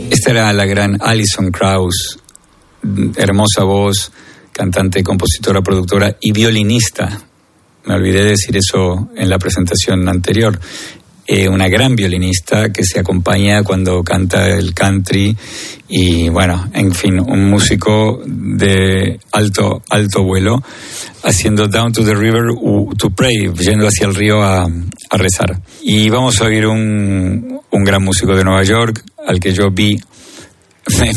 Esta era la gran Alison Krauss, hermosa voz, cantante, compositora, productora y violinista. Me olvidé de decir eso en la presentación anterior. Una gran violinista que se acompaña cuando canta el country y bueno, en fin, un músico de alto vuelo, haciendo Down to the River to Pray, yendo hacia el río a rezar. Y vamos a oír un gran músico de Nueva York, al que yo vi en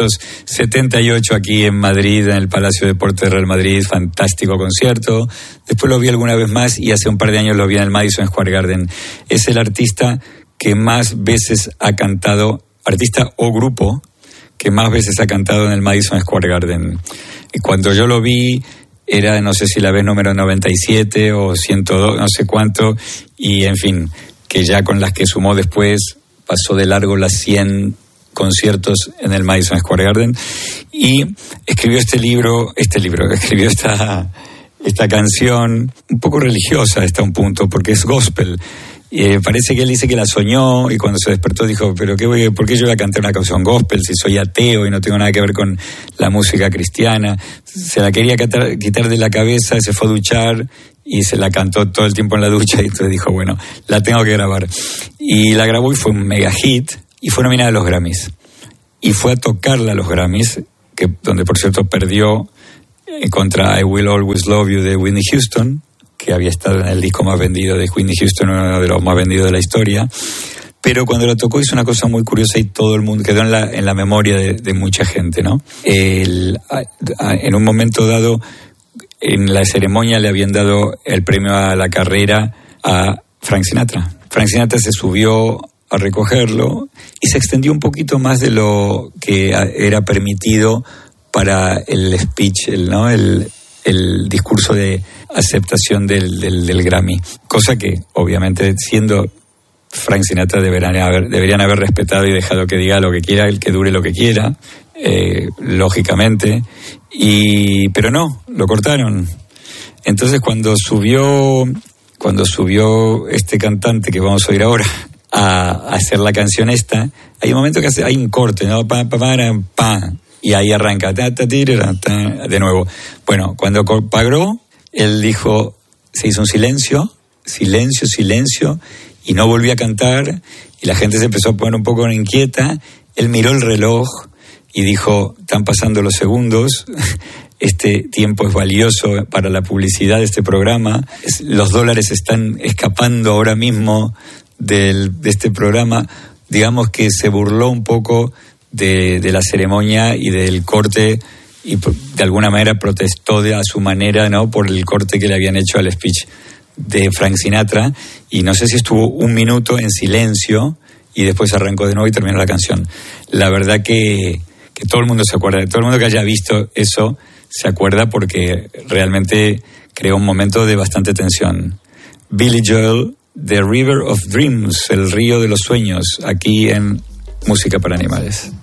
1978 aquí en Madrid, en el Palacio de Deportes de Real Madrid, fantástico concierto. Después lo vi alguna vez más y hace un par de años lo vi en el Madison Square Garden. Es el artista que más veces ha cantado, artista o grupo, que más veces ha cantado en el Madison Square Garden. Y cuando yo lo vi, era, no sé si la vez número 97 o 102, no sé cuánto, y en fin, que ya con las que sumó después, pasó de largo las 100 conciertos en el Madison Square Garden, y escribió escribió esta canción un poco religiosa hasta un punto, porque es gospel. Parece que él dice que la soñó y cuando se despertó dijo, pero ¿por qué yo voy a cantar una canción gospel si soy ateo y no tengo nada que ver con la música cristiana? Se la quería quitar de la cabeza, se fue a duchar y se la cantó todo el tiempo en la ducha, y entonces dijo, bueno, la tengo que grabar. Y la grabó y fue un mega hit. Y fue nominada a los Grammys. Y fue a tocarla a los Grammys, donde por cierto perdió contra I Will Always Love You de Whitney Houston, que había estado en el disco más vendido de Whitney Houston, uno de los más vendidos de la historia. Pero cuando la tocó hizo una cosa muy curiosa y todo el mundo quedó en la memoria de mucha gente, ¿no? En un momento dado, en la ceremonia le habían dado el premio a la carrera a Frank Sinatra. Frank Sinatra se subió a recogerlo y se extendió un poquito más de lo que era permitido para el speech, el discurso de aceptación del Grammy, cosa que obviamente siendo Frank Sinatra deberían haber respetado y dejado que diga lo que quiera, el que dure lo que quiera, lógicamente, pero no, lo cortaron. Entonces cuando subió este cantante que vamos a oír ahora a hacer la canción esta, hay un momento que hay un corte, ¿no? Pa, y ahí arranca de nuevo. Bueno, cuando paró, él dijo, se hizo un silencio, y no volvió a cantar, y la gente se empezó a poner un poco inquieta. Él miró el reloj y dijo, están pasando los segundos, este tiempo es valioso para la publicidad de este programa, los dólares están escapando ahora mismo de este programa. Digamos que se burló un poco de la ceremonia y del corte, y de alguna manera protestó a su manera, ¿no?, por el corte que le habían hecho al speech de Frank Sinatra, y no sé si estuvo un minuto en silencio y después arrancó de nuevo y terminó la canción. La verdad que todo el mundo se acuerda, todo el mundo que haya visto eso se acuerda, porque realmente creó un momento de bastante tensión. Billy Joel, The River of Dreams, el río de los sueños, aquí en Música para Animales.